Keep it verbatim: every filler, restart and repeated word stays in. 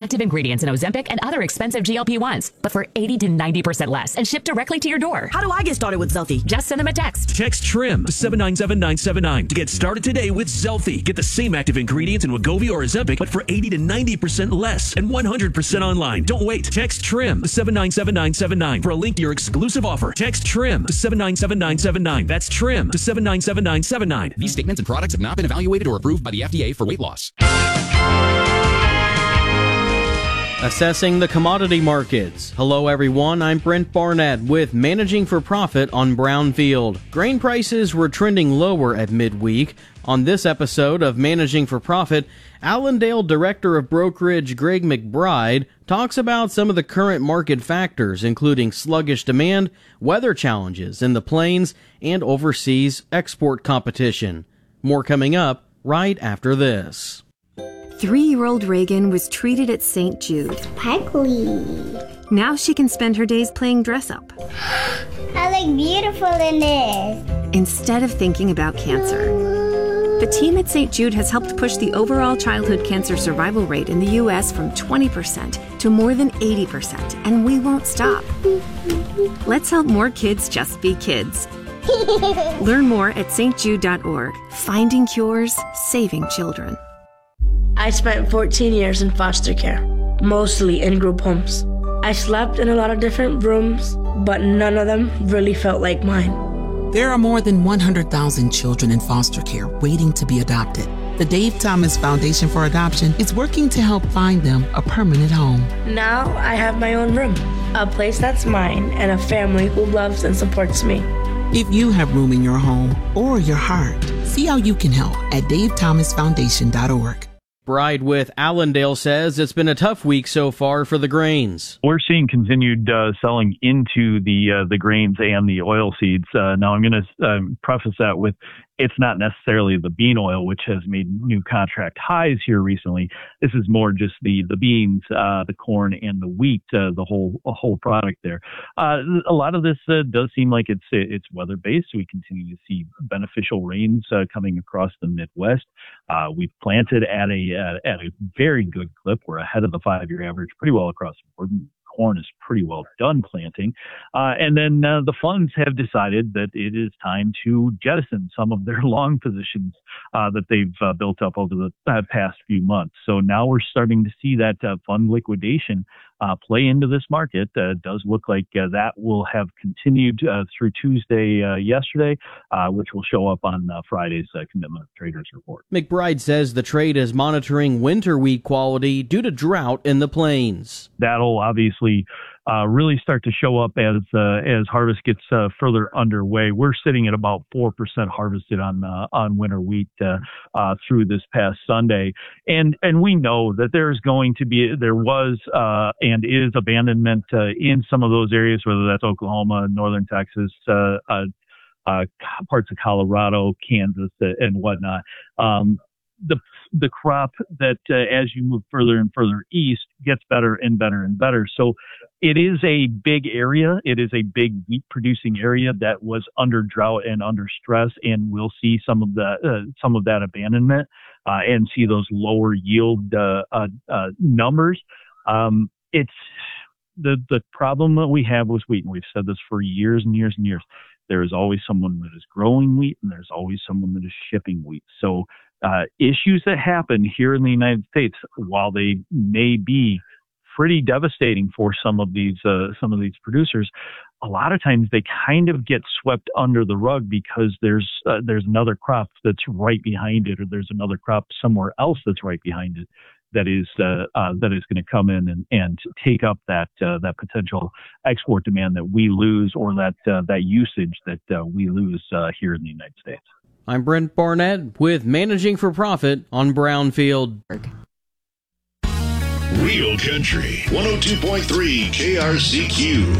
active ingredients in Ozempic and other expensive G L P ones, but for eighty to ninety percent less and shipped directly to your door. How do I get started with Zelfie? Just send them a text. Text TRIM to seven nine seven nine seven nine to get started today with Zelfie. Get the same active ingredients in Wegovy or Ozempic, but for eighty to ninety percent less and one hundred percent online. Don't wait. Text TRIM to seven nine seven nine seven nine for a link to your exclusive offer. Text TRIM to seven nine seven nine seven nine. That's TRIM to seven nine seven nine seven nine. These statements and products have not been evaluated or approved by the F D A for weight loss. Assessing the commodity markets. Hello everyone, I'm Brent Barnett with Managing for Profit on Brownfield. Grain prices were trending lower at midweek. On this episode of Managing for Profit, Allendale Director of Brokerage Greg McBride talks about some of the current market factors, including sluggish demand, weather challenges in the plains, and overseas export competition. More coming up right after this. Three-year-old Reagan was treated at Saint Jude. Sparkly. Now she can spend her days playing dress-up. I look beautiful in this. Instead of thinking about cancer. The team at Saint Jude has helped push the overall childhood cancer survival rate in the U S from twenty percent to more than eighty percent, and we won't stop. Let's help more kids just be kids. Learn more at st jude dot org. Finding cures, saving children. I spent fourteen years in foster care, mostly in group homes. I slept in a lot of different rooms, but none of them really felt like mine. There are more than one hundred thousand children in foster care waiting to be adopted. The Dave Thomas Foundation for Adoption is working to help find them a permanent home. Now I have my own room, a place that's mine, and a family who loves and supports me. If you have room in your home or your heart, see how you can help at dave thomas foundation dot org. Bride with Allendale says it's been a tough week so far for the grains. We're seeing continued uh, selling into the uh, the grains and the oil seeds. Uh, now, I'm going to um, preface that with it's not necessarily the bean oil, which has made new contract highs here recently. This is more just the the beans, uh, the corn, and the wheat, uh, the whole whole product there. Uh, a lot of this uh, does seem like it's it's weather based. We continue to see beneficial rains uh, coming across the Midwest. Uh, we've planted at a uh, at a very good clip. We're ahead of the five-year average pretty well across the board. Corn is pretty well done planting. Uh, and then uh, the funds have decided that it is time to jettison some of their long positions uh, that they've uh, built up over the uh, past few months. So now we're starting to see that uh, fund liquidation uh, play into this market. Uh, it does look like uh, that will have continued uh, through Tuesday uh, yesterday, uh, which will show up on uh, Friday's uh, Commitment of Traders report. McBride says the trade is monitoring winter wheat quality due to drought in the plains. That'll obviously uh, really start to show up as uh, as harvest gets uh, further underway. We're sitting at about four percent harvested on uh, on winter wheat uh, uh, through this past Sunday, and and we know that there's going to be there was uh, and is abandonment uh, in some of those areas, whether that's Oklahoma, northern Texas, uh, uh, uh, parts of Colorado, Kansas, uh, and whatnot. Um, the the crop that uh, as you move further and further east gets better and better and better. So it is a big area. It is a big wheat producing area that was under drought and under stress, and we'll see some of the uh, some of that abandonment uh, and see those lower yield uh, uh, uh, numbers. Um, it's the the problem that we have with wheat, and we've said this for years and years and years. There is always someone that is growing wheat, and there's always someone that is shipping wheat. So uh, issues that happen here in the United States, while they may be pretty devastating for some of these uh, some of these producers, a lot of times they kind of get swept under the rug because there's uh, there's another crop that's right behind it, or there's another crop somewhere else that's right behind it that is uh, uh, that is going to come in and, and take up that uh, that potential export demand that we lose, or that uh, that usage that uh, we lose uh, here in the United States. I'm Brent Barnett with Managing for Profit on Brownfield. Real Country one oh two point three K R C Q.